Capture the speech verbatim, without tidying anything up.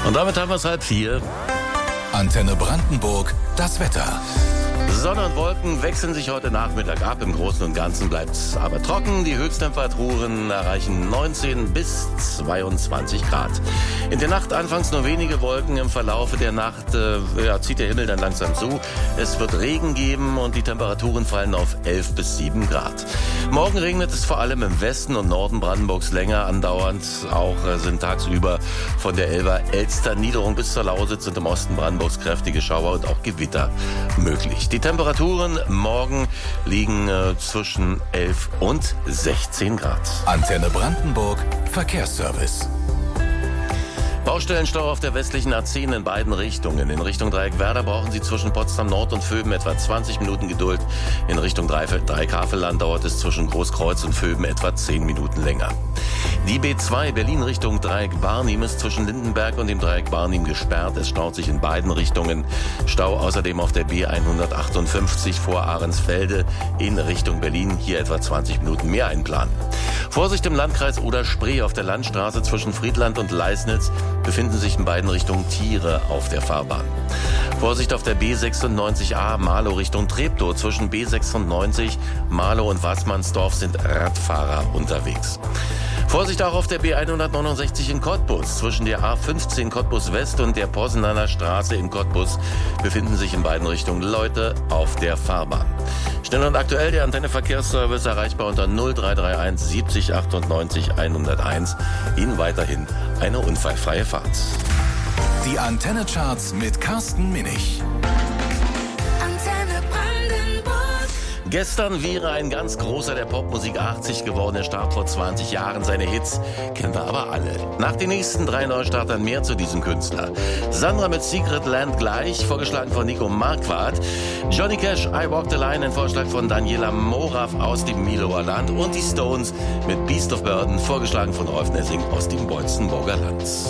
Und damit haben wir es halb vier. Antenne Brandenburg, das Wetter. Sonne und Wolken wechseln sich heute Nachmittag ab. Im Großen und Ganzen bleibt es aber trocken. Die Höchsttemperaturen erreichen neunzehn bis zweiundzwanzig Grad. In der Nacht anfangs nur wenige Wolken. Im Verlaufe der Nacht äh, ja, zieht der Himmel dann langsam zu. Es wird Regen geben und die Temperaturen fallen auf elf bis sieben Grad. Morgen regnet es vor allem im Westen und Norden Brandenburgs länger andauernd. Auch äh, sind tagsüber von der Elber Elster Niederung bis zur Lausitz und im Osten Brandenburgs kräftige Schauer und auch Gewitter möglich. Die Temperaturen morgen liegen äh, zwischen elf und sechzehn Grad. Antenne Brandenburg, Verkehrsservice. Baustellenstau auf der westlichen A zehn in beiden Richtungen. In Richtung Dreieck Werder brauchen Sie zwischen Potsdam Nord und Vöben etwa zwanzig Minuten Geduld. In Richtung Dreieck-Havelland dauert es zwischen Großkreuz und Vöben etwa zehn Minuten länger. Die B zwei Berlin Richtung Dreieck Barnim ist zwischen Lindenberg und dem Dreieck Barnim gesperrt. Es staut sich in beiden Richtungen. Stau außerdem auf der B hundertachtundfünfzig vor Ahrensfelde in Richtung Berlin. Hier etwa zwanzig Minuten mehr einplanen. Vorsicht im Landkreis Oder-Spree auf der Landstraße zwischen Friedland und Leisnitz befinden sich in beiden Richtungen Tiere auf der Fahrbahn. Vorsicht auf der B sechsundneunzig A Marlow Richtung Treptow. Zwischen B sechsundneunzig, Marlow und Waßmannsdorf sind Radfahrer unterwegs. Vorsicht auch auf der B hundertneunundsechzig in Cottbus. Zwischen der A fünfzehn Cottbus West und der Possenaner Straße in Cottbus befinden sich in beiden Richtungen Leute auf der Fahrbahn. Schnell und aktuell der Antenne Verkehrsservice erreichbar unter null drei drei eins siebzig achtundneunzig hunderteins. Ihnen weiterhin eine unfallfreie Fahrt. Die Antenne Charts mit Carsten Minich. Gestern wäre ein ganz großer der Popmusik achtzig geworden. Er starb vor zwanzig Jahren. Seine Hits kennen wir aber alle. Nach den nächsten drei Neustartern mehr zu diesem Künstler. Sandra mit Secret Land gleich, vorgeschlagen von Nico Marquardt. Johnny Cash, I Walk the Line, ein Vorschlag von Daniela Morav aus dem Miloer Land. Und die Stones mit Beast of Burden, vorgeschlagen von Rolf Nessing aus dem Beutzenburger Land.